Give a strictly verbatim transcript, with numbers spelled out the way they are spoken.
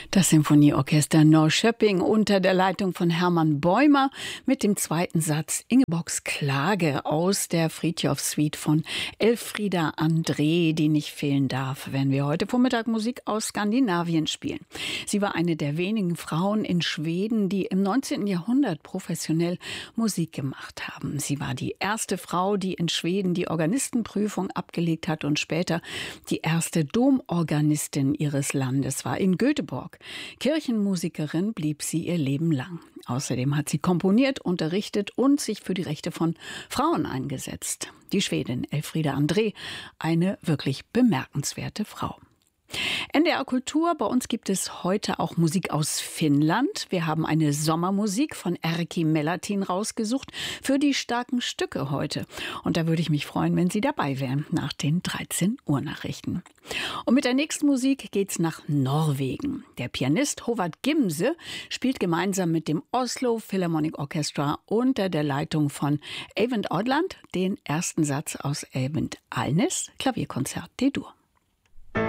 Das Sinfonieorchester Norrköping unter der Leitung von Hermann Bäumer mit dem zweiten Satz Ingeborgs Klage aus der Frithjof-Suite von Elfriede André, die nicht fehlen darf, wenn wir heute Vormittag Musik aus Skandinavien spielen. Sie war eine der wenigen Frauen in Schweden, die im neunzehnten Jahrhundert professionell Musik gemacht haben. Sie war die erste Frau, die in Schweden die Organistenprüfung abgelegt hat und später die erste Domorganistin ihres Landes war in Göteborg. Kirchenmusikerin blieb sie ihr Leben lang. Außerdem hat sie komponiert, unterrichtet und sich für die Rechte von Frauen eingesetzt. Die Schwedin Elfriede André, eine wirklich bemerkenswerte Frau. N D R Kultur, bei uns gibt es heute auch Musik aus Finnland. Wir haben eine Sommermusik von Erkki Mellatin rausgesucht für die starken Stücke heute. Und da würde ich mich freuen, wenn Sie dabei wären nach den dreizehn Uhr Nachrichten. Und mit der nächsten Musik geht's nach Norwegen. Der Pianist Håvard Gimse spielt gemeinsam mit dem Oslo Philharmonic Orchestra unter der Leitung von Eyvind Odland den ersten Satz aus Eyvind Alnes Klavierkonzert D-Dur.